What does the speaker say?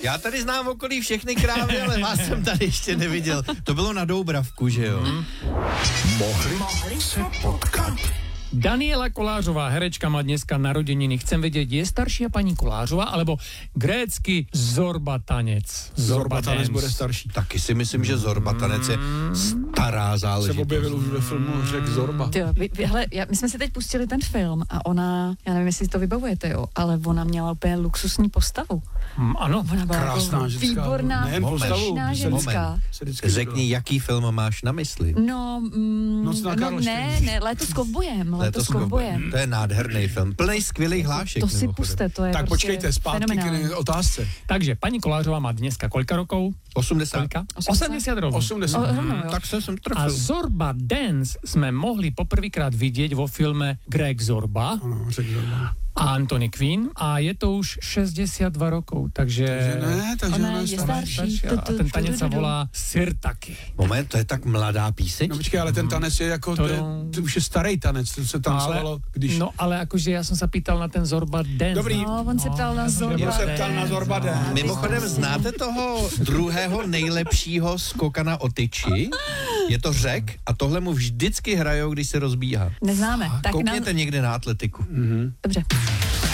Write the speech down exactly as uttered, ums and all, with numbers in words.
Já tady znám okolí všechny krávy, ale vás jsem tady ještě neviděl. To bylo na Doubravku, že jo? Mm. Mohli, Mohli se potkat. Daniela Kolářová, herečka, má dneska narozeniny. Chcem vědět, je starší paní Kolářová, alebo grécky Zorba tanec? Zorba tanec bude starší. Taky si myslím, že Zorba tanec je stará záležitost. Se objevil už ve filmu Řek Zorba. Jo, vy, vy, hele, já, my jsme si teď pustili ten film a ona, já nevím, jestli si to vybavujete, jo, ale ona měla úplně luxusní postavu. Mm, ano. Ona byla krásná jako ženská. výborná, Nejen postavu, ženská. Řekni, jaký film máš na mysli? No, mm, Noc na no ne, ne, Léto s kovbojem, Léto s kovbojem. To je nádherný film, plný skvělých hlášek. To si puste, to je tak prostě počkejte, zpátky fenomenální. k otázce. Takže paní Kolářová má dneska kolika rokov? osmdesát. Kolika? osmdesát rokov. osmdesát. O, rovno, jo. Tak se jsem A trfil. Zorba Dance jsme mohli poprvýkrát vidět vo filme Greg Zorba Ano, Řek Zorba. a Anthony Quinn a je to už šesťdesiatdva rokov, takže... Takže ne, takže Ona ona je je starší. starší. A ten tanec se volá Sirtaki. Moment, to je tak mladá píseň? No počkej, ale ten tanec je jako, to, je, to už je starý tanec, to se tancovalo, když... No ale akože já jsem se pýtal na ten Zorba Dance. Dobrý. No, on se ptal na Zorba. Já se ptal na Zorba Dance. Mimochodem, znáte toho druhého nejlepšího skokana o tyči? Je to Řek a tohle mu vždycky hrajou, když se rozbíhá. Neznáme. Tak Koukněte nám... někde na atletiku. Dobře.